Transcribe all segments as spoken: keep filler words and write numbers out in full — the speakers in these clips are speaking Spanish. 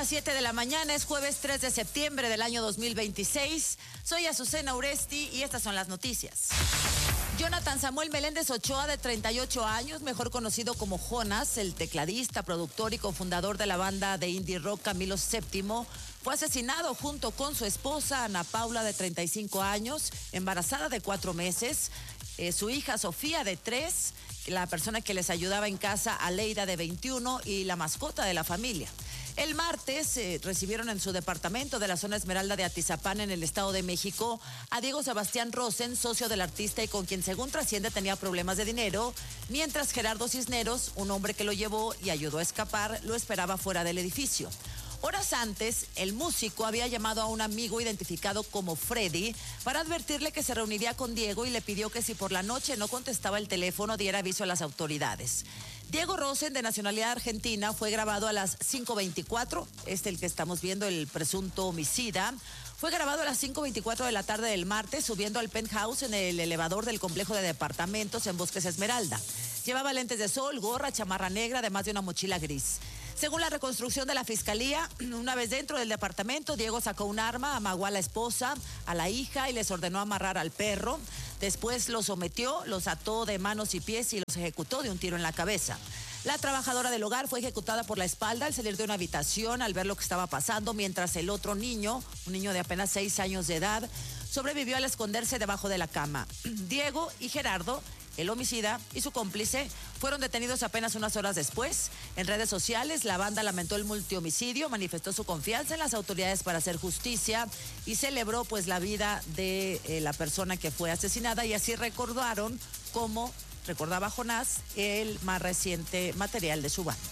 siete de la mañana, es jueves tres de septiembre del año dos mil veintiséis. Soy Azucena Uresti y estas son las noticias. Jonathan Samuel Meléndez Ochoa, de treinta y ocho años, mejor conocido como Jonas, el tecladista, productor y cofundador de la banda de indie rock Camilo séptimo, fue asesinado junto con su esposa Ana Paula, de treinta y cinco años, embarazada de cuatro meses, eh, su hija Sofía, de tres, la persona que les ayudaba en casa, Aleida, de veintiuno, y la mascota de la familia. El martes eh, recibieron en su departamento de la zona Esmeralda de Atizapán, en el Estado de México, a Diego Sebastián Rosen, socio del artista y con quien, según trasciende, tenía problemas de dinero, mientras Gerardo Cisneros, un hombre que lo llevó y ayudó a escapar, lo esperaba fuera del edificio. Horas antes, el músico había llamado a un amigo identificado como Freddy para advertirle que se reuniría con Diego y le pidió que si por la noche no contestaba el teléfono diera aviso a las autoridades. Diego Rosen, de nacionalidad argentina, fue grabado a las cinco veinticuatro, este el que estamos viendo, el presunto homicida. Fue grabado a las cinco veinticuatro de la tarde del martes, subiendo al penthouse en el elevador del complejo de departamentos en Bosques Esmeralda. Llevaba lentes de sol, gorra, chamarra negra, además de una mochila gris. Según la reconstrucción de la fiscalía, una vez dentro del departamento, Diego sacó un arma, amagó a la esposa, a la hija y les ordenó amarrar al perro. Después los sometió, los ató de manos y pies y los ejecutó de un tiro en la cabeza. La trabajadora del hogar fue ejecutada por la espalda al salir de una habitación al ver lo que estaba pasando, mientras el otro niño, un niño de apenas seis años de edad, sobrevivió al esconderse debajo de la cama. Diego y Gerardo, el homicida y su cómplice, fueron detenidos apenas unas horas después. En redes sociales, la banda lamentó el multihomicidio, manifestó su confianza en las autoridades para hacer justicia y celebró pues la vida de eh, la persona que fue asesinada, y así recordaron cómo recordaba Jonás el más reciente material de su banda.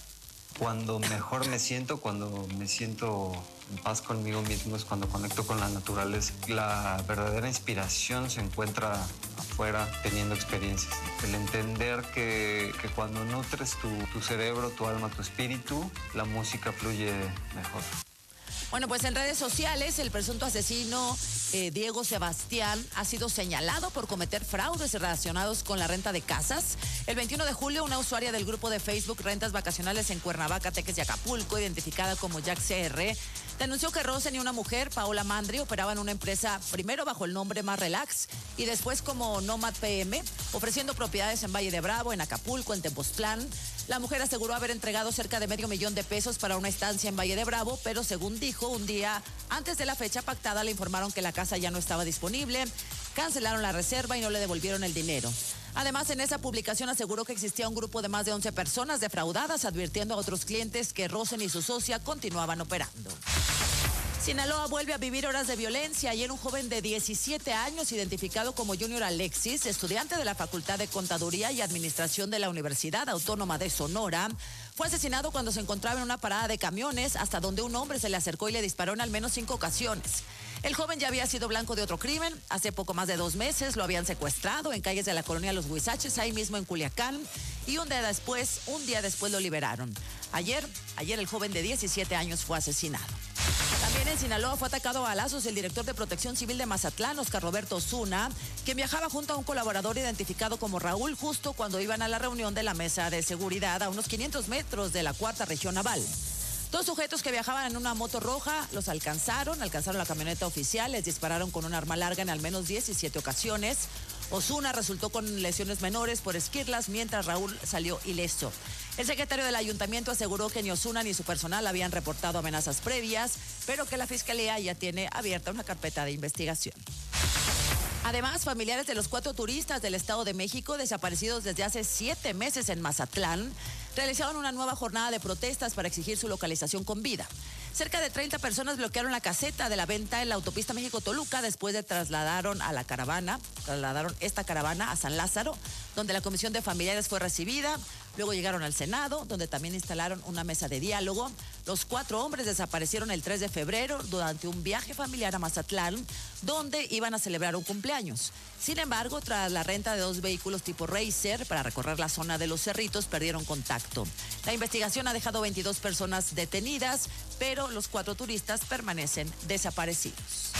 Cuando mejor me siento, cuando me siento en paz conmigo mismo, es cuando conecto con la naturaleza. La verdadera inspiración se encuentra afuera, teniendo experiencias. El entender que, que cuando nutres tu, tu cerebro, tu alma, tu espíritu, la música fluye mejor. Bueno, pues en redes sociales, el presunto asesino eh, Diego Sebastián ha sido señalado por cometer fraudes relacionados con la renta de casas. El veintiuno de julio, una usuaria del grupo de Facebook Rentas Vacacionales en Cuernavaca, Teques y Acapulco, identificada como Jack C R, denunció que Rosen y una mujer, Paola Mandri, operaban una empresa primero bajo el nombre Más Relax y después como Nomad P M, ofreciendo propiedades en Valle de Bravo, en Acapulco, en Tepoztlán. La mujer aseguró haber entregado cerca de medio millón de pesos para una estancia en Valle de Bravo, pero según dijo, un día antes de la fecha pactada le informaron que la casa ya no estaba disponible, cancelaron la reserva y no le devolvieron el dinero. Además, en esa publicación aseguró que existía un grupo de más de once personas defraudadas, advirtiendo a otros clientes que Rosen y su socia continuaban operando. Sinaloa vuelve a vivir horas de violencia. Ayer un joven de diecisiete años, identificado como Junior Alexis, estudiante de la Facultad de Contaduría y Administración de la Universidad Autónoma de Sonora, fue asesinado cuando se encontraba en una parada de camiones, hasta donde un hombre se le acercó y le disparó en al menos cinco ocasiones. El joven ya había sido blanco de otro crimen. Hace poco más de dos meses lo habían secuestrado en calles de la colonia Los Huizaches, ahí mismo en Culiacán, y un día después, un día después lo liberaron. Ayer, ayer el joven de diecisiete años fue asesinado. También en Sinaloa fue atacado a balazos el director de Protección Civil de Mazatlán, Oscar Roberto Osuna, quien viajaba junto a un colaborador identificado como Raúl justo cuando iban a la reunión de la mesa de seguridad a unos quinientos metros de la cuarta región naval. Dos sujetos que viajaban en una moto roja los alcanzaron, alcanzaron la camioneta oficial, les dispararon con un arma larga en al menos diecisiete ocasiones. Osuna resultó con lesiones menores por esquirlas, mientras Raúl salió ileso. El secretario del ayuntamiento aseguró que ni Osuna ni su personal habían reportado amenazas previas, pero que la fiscalía ya tiene abierta una carpeta de investigación. Además, familiares de los cuatro turistas del Estado de México desaparecidos desde hace siete meses en Mazatlán realizaron una nueva jornada de protestas para exigir su localización con vida. Cerca de treinta personas bloquearon la caseta de la venta en la autopista México-Toluca después de trasladaron a la caravana, trasladaron esta caravana a San Lázaro, donde la comisión de familiares fue recibida. Luego llegaron al Senado, donde también instalaron una mesa de diálogo. Los cuatro hombres desaparecieron el tres de febrero durante un viaje familiar a Mazatlán, donde iban a celebrar un cumpleaños. Sin embargo, tras la renta de dos vehículos tipo Racer para recorrer la zona de Los Cerritos, perdieron contacto. La investigación ha dejado veintidós personas detenidas, pero los cuatro turistas permanecen desaparecidos.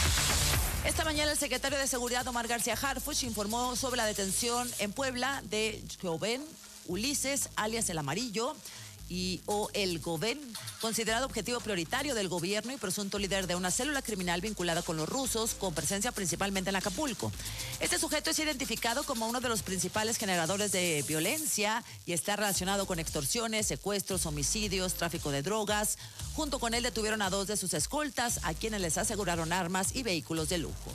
Esta mañana el secretario de Seguridad, Omar García Harfuch, informó sobre la detención en Puebla de Joven Ulises, alias El Amarillo, y o el Goven, considerado objetivo prioritario del gobierno y presunto líder de una célula criminal vinculada con los rusos, con presencia principalmente en Acapulco. Este sujeto es identificado como uno de los principales generadores de violencia y está relacionado con extorsiones, secuestros, homicidios, tráfico de drogas. Junto con él detuvieron a dos de sus escoltas, a quienes les aseguraron armas y vehículos de lujo.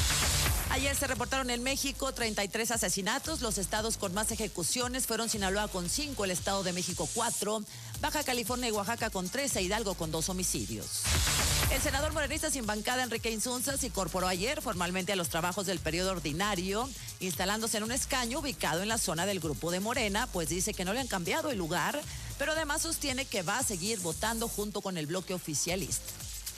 Ayer se reportaron en México treinta y tres asesinatos. Los estados con más ejecuciones fueron Sinaloa con cinco, el Estado de México cuatro, Baja California y Oaxaca con trece, Hidalgo con dos homicidios. El senador morenista sin bancada Enrique Insunza se incorporó ayer formalmente a los trabajos del periodo ordinario, instalándose en un escaño ubicado en la zona del grupo de Morena, pues dice que no le han cambiado el lugar, pero además sostiene que va a seguir votando junto con el bloque oficialista.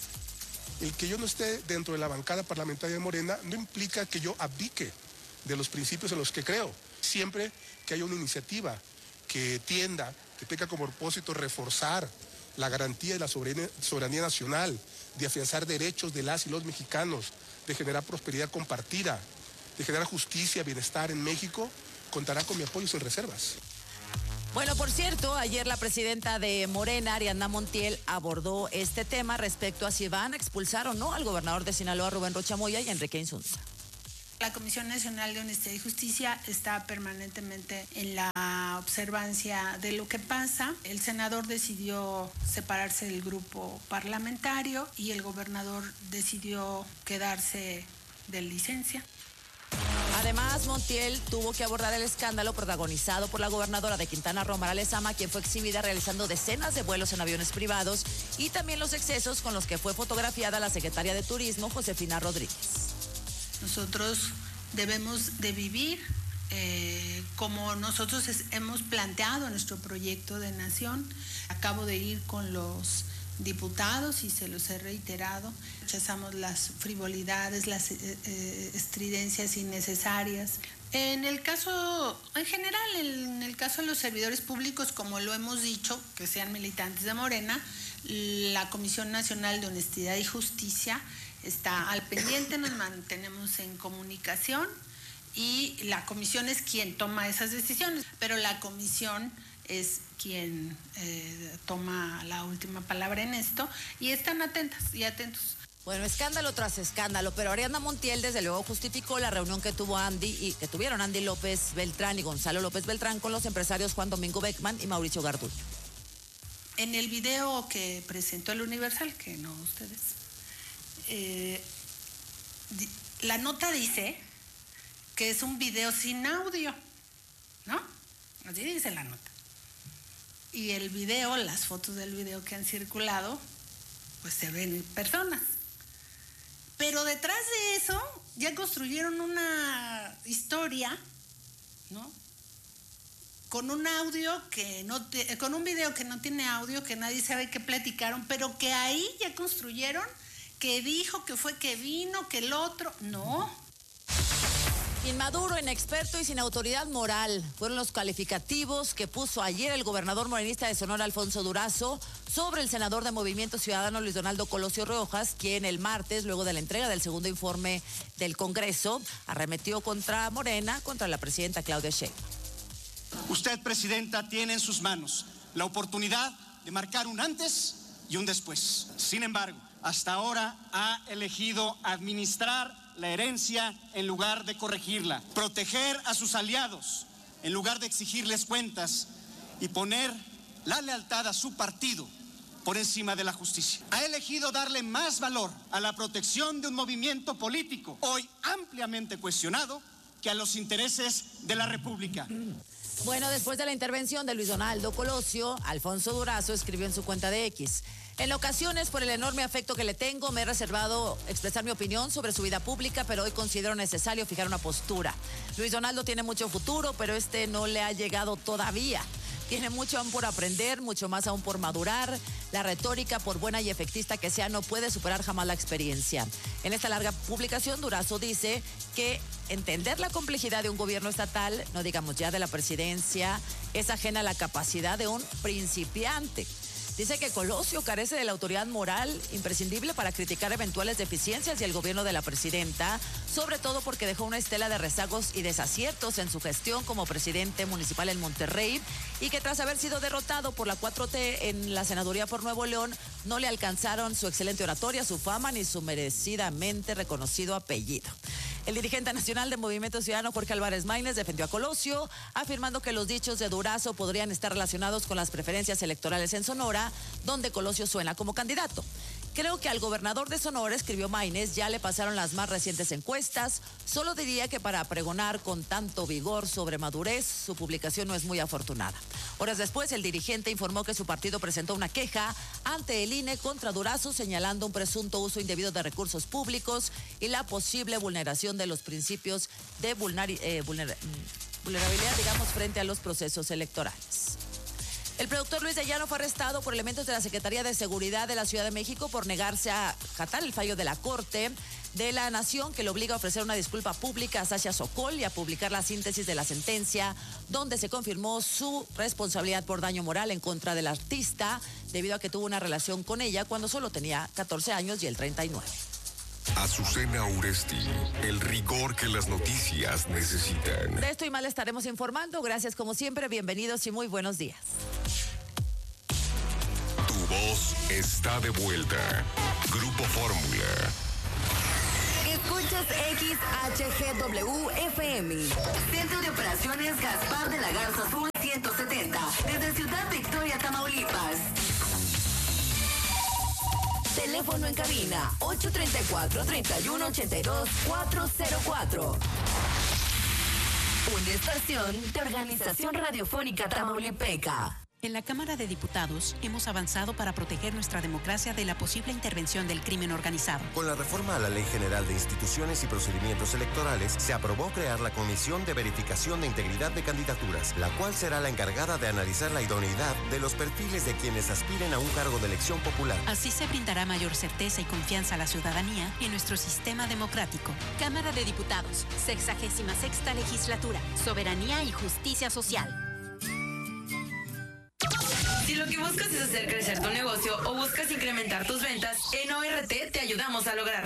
El que yo no esté dentro de la bancada parlamentaria de Morena no implica que yo abdique de los principios en los que creo. Siempre que haya una iniciativa que tienda, que tenga como propósito reforzar la garantía de la soberanía, soberanía nacional, de afianzar derechos de las y los mexicanos, de generar prosperidad compartida, de generar justicia, bienestar en México, contará con mi apoyo sin reservas. Bueno, por cierto, ayer la presidenta de Morena, Ariadna Montiel, abordó este tema respecto a si van a expulsar o no al gobernador de Sinaloa, Rubén Rocha Moya, y Enrique Insunza. La Comisión Nacional de Honestidad y Justicia está permanentemente en la observancia de lo que pasa. El senador decidió separarse del grupo parlamentario y el gobernador decidió quedarse de licencia. Además, Montiel tuvo que abordar el escándalo protagonizado por la gobernadora de Quintana Roo, Mara Lezama, quien fue exhibida realizando decenas de vuelos en aviones privados, y también los excesos con los que fue fotografiada la secretaria de Turismo, Josefina Rodríguez. Nosotros debemos de vivir eh, como nosotros es, hemos planteado nuestro proyecto de nación. Acabo de ir con los diputados y se los he reiterado. Rechazamos las frivolidades, las eh, eh, estridencias innecesarias. En el caso, en general, en el caso de los servidores públicos, como lo hemos dicho, que sean militantes de Morena, la Comisión Nacional de Honestidad y Justicia está al pendiente, nos mantenemos en comunicación y la comisión es quien toma esas decisiones, pero la comisión es quien eh, toma la última palabra en esto y están atentas y atentos. Bueno, escándalo tras escándalo, pero Ariadna Montiel desde luego justificó la reunión que tuvo Andy y que tuvieron Andy López Beltrán y Gonzalo López Beltrán con los empresarios Juan Domingo Beckman y Mauricio Garduño. En el video que presentó el Universal, que no ustedes, eh, la nota dice que es un video sin audio, ¿no? Así dice la nota. Y el video, las fotos del video que han circulado, pues se ven personas. Pero detrás de eso ya construyeron una historia, ¿no? Con un audio que no te, con un video que no tiene audio, que nadie sabe qué platicaron, pero que ahí ya construyeron, que dijo, que fue, que vino, que el otro, no. Inmaduro, inexperto y sin autoridad moral fueron los calificativos que puso ayer el gobernador morenista de Sonora, Alfonso Durazo, sobre el senador de Movimiento Ciudadano, Luis Donaldo Colosio Riojas, quien el martes, luego de la entrega del segundo informe del Congreso, arremetió contra Morena, contra la presidenta Claudia Sheinbaum. Usted, presidenta, tiene en sus manos la oportunidad de marcar un antes y un después. Sin embargo, hasta ahora ha elegido administrar la herencia en lugar de corregirla, proteger a sus aliados en lugar de exigirles cuentas y poner la lealtad a su partido por encima de la justicia. Ha elegido darle más valor a la protección de un movimiento político hoy ampliamente cuestionado que a los intereses de la República. Bueno, después de la intervención de Luis Donaldo Colosio, Alfonso Durazo escribió en su cuenta de X: en ocasiones, por el enorme afecto que le tengo, me he reservado expresar mi opinión sobre su vida pública, pero hoy considero necesario fijar una postura. Luis Donaldo tiene mucho futuro, pero este no le ha llegado todavía. Tiene mucho aún por aprender, mucho más aún por madurar. La retórica, por buena y efectista que sea, no puede superar jamás la experiencia. En esta larga publicación, Durazo dice que entender la complejidad de un gobierno estatal, no digamos ya de la presidencia, es ajena a la capacidad de un principiante. Dice que Colosio carece de la autoridad moral imprescindible para criticar eventuales deficiencias del gobierno de la presidenta, sobre todo porque dejó una estela de rezagos y desaciertos en su gestión como presidente municipal en Monterrey y que tras haber sido derrotado por la cuatro T en la senaduría por Nuevo León, no le alcanzaron su excelente oratoria, su fama ni su merecidamente reconocido apellido. El dirigente nacional de Movimiento Ciudadano, Jorge Álvarez Maínez, defendió a Colosio, afirmando que los dichos de Durazo podrían estar relacionados con las preferencias electorales en Sonora, donde Colosio suena como candidato. Creo que al gobernador de Sonora, escribió Maínez, ya le pasaron las más recientes encuestas. Solo diría que para pregonar con tanto vigor sobre madurez, su publicación no es muy afortunada. Horas después, el dirigente informó que su partido presentó una queja ante el I N E contra Durazo, señalando un presunto uso indebido de recursos públicos y la posible vulneración de los principios de vulner- eh, vulner- vulnerabilidad, digamos, frente a los procesos electorales. El productor Luis de Llano fue arrestado por elementos de la Secretaría de Seguridad de la Ciudad de México por negarse a acatar el fallo de la Corte de la Nación que le obliga a ofrecer una disculpa pública a Sasha Sokol y a publicar la síntesis de la sentencia donde se confirmó su responsabilidad por daño moral en contra del artista debido a que tuvo una relación con ella cuando solo tenía catorce años y él treinta y nueve. Azucena Uresti, el rigor que las noticias necesitan. De esto y más le estaremos informando. Gracias como siempre, bienvenidos y muy buenos días. Tu voz está de vuelta. Grupo Fórmula. Escuchas X H G W F M. Centro de Operaciones Gaspar de la Garza Azul ciento setenta. Desde Ciudad Victoria, Tamaulipas. Teléfono en cabina ocho tres cuatro, tres uno ocho dos, cuatro cero cuatro. Una estación de Organización Radiofónica Tamaulipeca. En la Cámara de Diputados hemos avanzado para proteger nuestra democracia de la posible intervención del crimen organizado. Con la reforma a la Ley General de Instituciones y Procedimientos Electorales, se aprobó crear la Comisión de Verificación de Integridad de Candidaturas, la cual será la encargada de analizar la idoneidad de los perfiles de quienes aspiren a un cargo de elección popular. Así se brindará mayor certeza y confianza a la ciudadanía en nuestro sistema democrático. Cámara de Diputados, sexagésima sexta legislatura, soberanía y justicia social. Si lo que buscas es hacer crecer tu negocio o buscas incrementar tus ventas, en O R T te ayudamos a lograrlo.